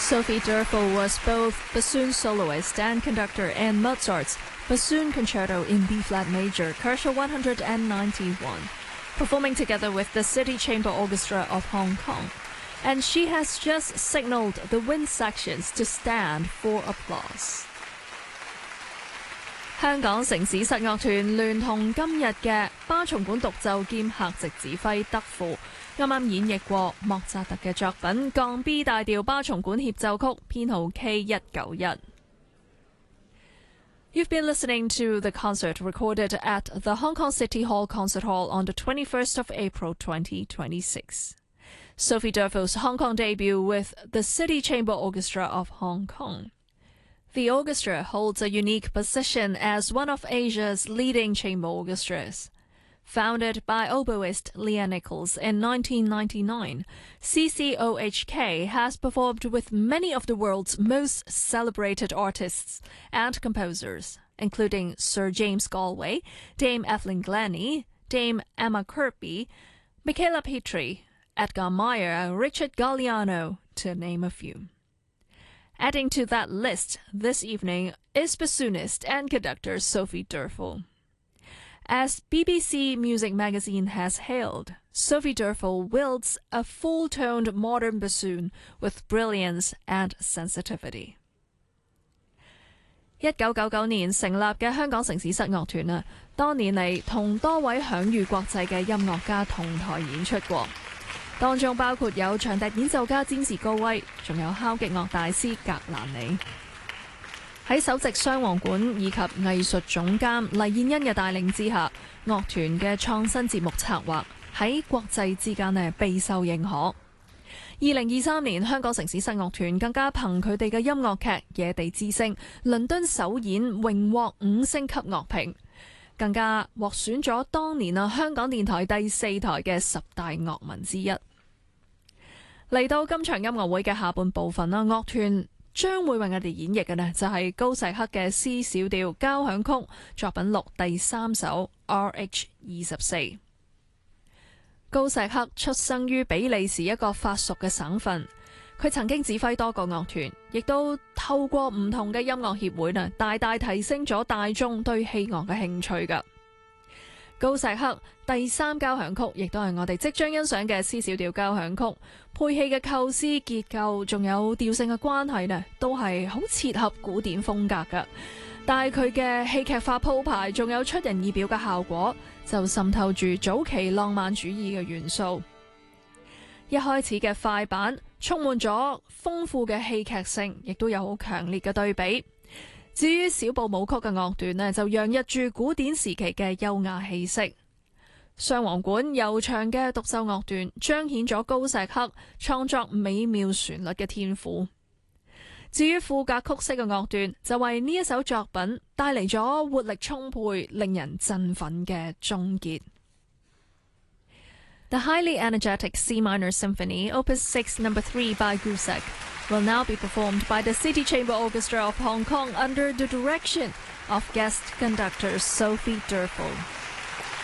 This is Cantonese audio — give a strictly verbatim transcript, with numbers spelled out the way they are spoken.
Sophie Derfel was both bassoon soloist and conductor in Mozart's Bassoon Concerto in B-flat major, Korsha one hundred ninety-one, performing together with the City Chamber Orchestra of Hong Kong. And she has just signaled the wind sections to stand for applause. 香港城市室樂團聯同今日嘅巴松管獨奏兼客席指揮德富，啱啱演繹過莫扎特嘅作品降 B 大調巴松管協奏曲編號 K 一九一。You've been listening to the concert recorded at the Hong Kong City Hall Concert Hall on the twenty-first of April twenty twenty-six. Sophie Derfel's Hong Kong debut with the City Chamber Orchestra of Hong Kong. The orchestra holds a unique position as one of Asia's leading chamber orchestras. Founded by oboist Leah Nichols in nineteen ninety-nine, C C O H K has performed with many of the world's most celebrated artists and composers, including Sir James Galway, Dame Evelyn Glennie, Dame Emma Kirkby, Michaela Petrie, Edgar Meyer, Richard Galliano, to name a few. Adding to that list this evening is bassoonist and conductor Sophie Derfel. As B B C Music Magazine has hailed, Sophie Derfel wields a full-toned modern bassoon with brilliance and sensitivity. 一九九九年成立嘅香港城市室樂團啊，多年嚟同多位享譽國際嘅音樂家同台演出過。當中包括有長笛演奏家詹士高威，仲有敲擊樂大師格蘭尼。喺首席雙簧管以及藝術總監黎燕恩嘅帶領之下，樂團嘅創新節目策劃喺國際之間呢備受認可。二零二三年香港城市室樂團更加憑佢哋嘅音樂劇《野地之聲》倫敦首演榮獲五星級樂評，更加獲選咗當年啊香港電台第四台嘅十大樂文之一。嚟到今場音樂會嘅下半部分啦，樂團將會為我哋演繹嘅呢就係高石克嘅 C 小調交響曲作品六第三首 R H 二十四。高石克出生於比利時一個法屬嘅省份，佢曾經指揮多個樂團，亦都透過唔同嘅音樂協會呢，大大提升咗大眾對戲樂嘅興趣㗎。高石克第三交響曲亦都係我哋即將欣賞嘅 C 小調交響曲，配器嘅構思結構仲有調性嘅關係呢，都係好切合古典風格㗎。但係佢嘅戲劇化鋪排仲有出人意表嘅效果，就滲透住早期浪漫主義嘅元素。一開始嘅快板充滿咗豐富嘅戲劇性，亦都有好強烈嘅對比。至於小步舞曲嘅樂段呢，就洋溢住古典時期嘅優雅氣息。雙簧管悠長嘅獨奏樂段彰顯咗高石克創作美妙旋律嘅天賦。至於副格曲式嘅樂段，就為呢一首作品帶嚟咗活力充沛、令人振奮嘅終結。The highly energetic C minor symphony, Opus six, number three by Gusak, will now be performed by the City Chamber Orchestra of Hong Kong under the direction of guest conductor Sophie Derfel.